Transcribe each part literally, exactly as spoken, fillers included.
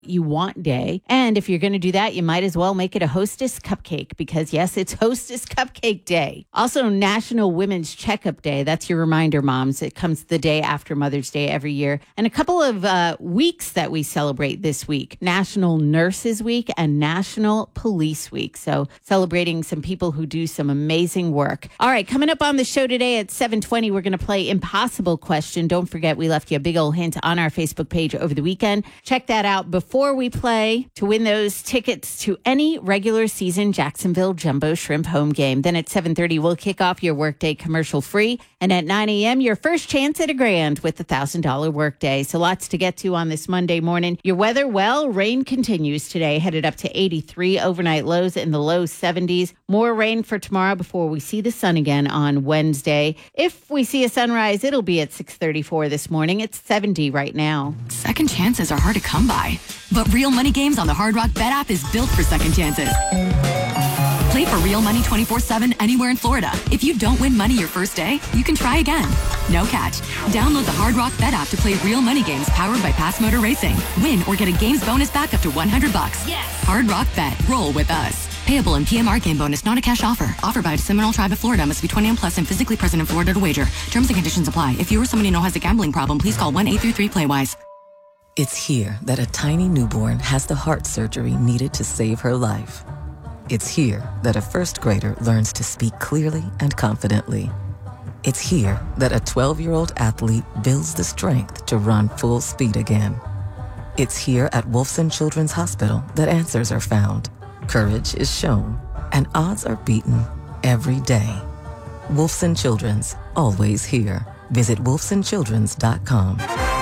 you want day. And if you're going to do that, you might as well make it a Hostess cupcake because, yes, it's Hostess Cupcake Day. Also, National Women's Checkup Day. That's your reminder, moms. It comes the day after Mother's Day every year. And a couple of uh, weeks that we celebrate this week. National Nurses Week and National Police Week. So celebrating some people who do some amazing work. All right, coming up on the show today at seven twenty, we're going to play Impossible Question. Don't forget, we left you a big old hint on our Facebook page over the weekend. Check that out before Before we play to win those tickets to any regular season Jacksonville Jumbo Shrimp home game. Then at seven thirty, we'll kick off your workday commercial free. And at nine a.m., your first chance at a grand with the one thousand dollars workday. So lots to get to on this Monday morning. Your weather, well, rain continues today, headed up to eighty-three, overnight lows in the low seventies. More rain for tomorrow before we see the sun again on Wednesday. If we see a sunrise, it'll be at six thirty-four this morning. It's seventy right now. Second chances are hard to come by. But Real Money Games on the Hard Rock Bet app is built for second chances. Play for real money twenty-four seven anywhere in Florida. If you don't win money your first day, you can try again. No catch. Download the Hard Rock Bet app to play Real Money Games powered by Pass Motor Racing. Win or get a games bonus back up to one hundred bucks. Yes. Hard Rock Bet. Roll with us. Payable in P M R game bonus, not a cash offer. Offer by the Seminole Tribe of Florida. Must be twenty-one plus and physically present in Florida to wager. Terms and conditions apply. If you or someone you know has a gambling problem, please call one eight three three play wise. It's here that a tiny newborn has the heart surgery needed to save her life. It's here that a first grader learns to speak clearly and confidently. It's here that a twelve-year-old athlete builds the strength to run full speed again. It's here at Wolfson Children's Hospital that answers are found, courage is shown, and odds are beaten every day. Wolfson Children's, always here. Visit wolfson childrens dot com.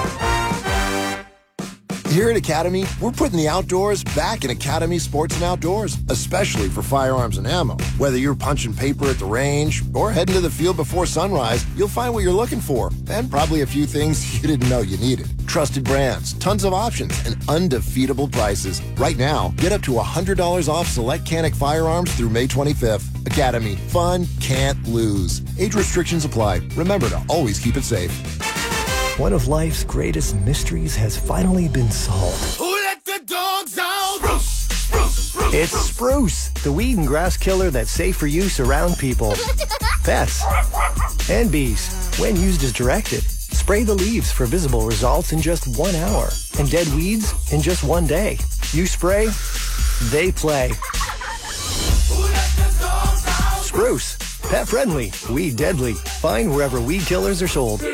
Here at Academy, we're putting the outdoors back in Academy Sports and Outdoors, especially for firearms and ammo. Whether you're punching paper at the range or heading to the field before sunrise, you'll find what you're looking for and probably a few things you didn't know you needed. Trusted brands, tons of options, and undefeatable prices. Right now, get up to one hundred dollars off select Canic firearms through May twenty-fifth. Academy, fun can't lose. Age restrictions apply. Remember to always keep it safe. One of life's greatest mysteries has finally been solved. Who let the dogs out? Spruce, spruce, spruce, it's Spruce, the weed and grass killer that's safe for use around people, pets, and bees. When used as directed, spray the leaves for visible results in just one hour and dead weeds in just one day. You spray, they play. Who let the dogs out? Spruce, pet friendly, weed deadly. Find wherever weed killers are sold.